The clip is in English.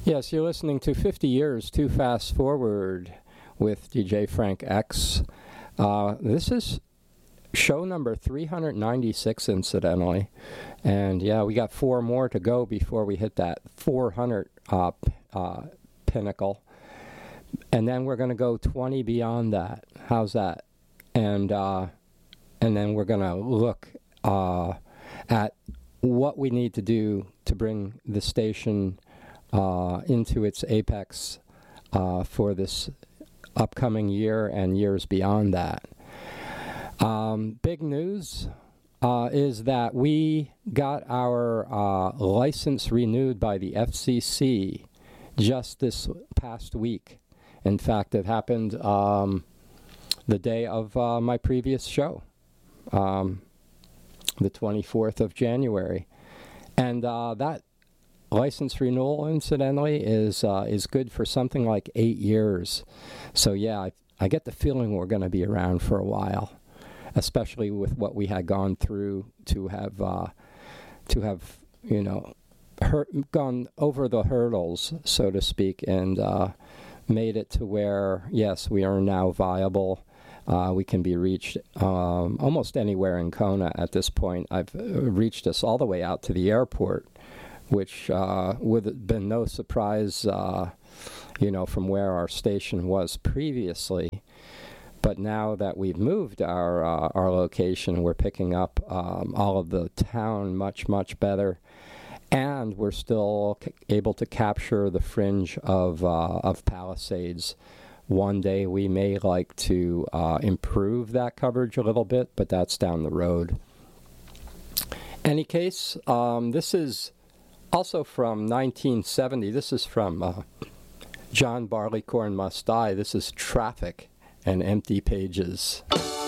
Yes, you're listening to 50 Years Too Fast Forward with DJ Frank X. This is show number 396, incidentally. And yeah, we got 4 more to go before we hit that 400 pinnacle. And then we're going to go 20 beyond that. How's that? And then we're going to look at what we need to do to bring the station into its apex for this upcoming year and years beyond that. Big news is that we got our license renewed by the FCC just this past week. In fact, it happened the day of my previous show, the 24th of January. And that license renewal, incidentally, is good for something like 8 years. So yeah, I get the feeling we're going to be around for a while, especially with what we had gone through to have gone over the hurdles, so to speak, and made it to where, yes, we are now viable. We can be reached almost anywhere in Kona at this point. I've reached us all the way out to the airport, which would have been no surprise, from where our station was previously. But now that we've moved our location, we're picking up all of the town much, much better. And we're still able to capture the fringe of Palisades. One day we may like to improve that coverage a little bit, but that's down the road. Any case, this is also from 1970. This is from John Barleycorn Must Die. This is Traffic and Empty Pages.